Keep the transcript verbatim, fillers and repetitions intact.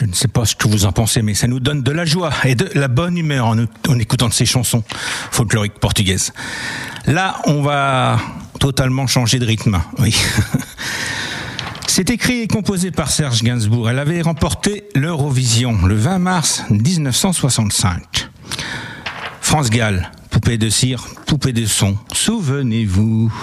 ne sais pas ce que vous en pensez, mais ça nous donne de la joie et de la bonne humeur en, en écoutant de ces chansons folkloriques portugaises. Là, on va totalement changer de rythme, oui. C'est écrit et composé par Serge Gainsbourg. Elle avait remporté l'Eurovision le vingt mars dix-neuf cent soixante-cinq. France Gall, poupée de cire, poupée de son, souvenez-vous.